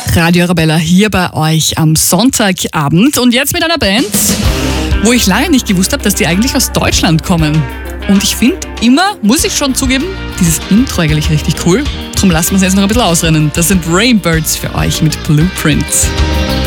Radio Arabella hier bei euch am Sonntagabend und jetzt mit einer Band, wo ich lange nicht gewusst habe, dass die eigentlich aus Deutschland kommen. Und ich finde immer, muss ich schon zugeben, dieses Intro eigentlich richtig cool. Darum lassen wir es jetzt noch ein bisschen ausrennen. Das sind Rainbirds für euch mit Blueprints.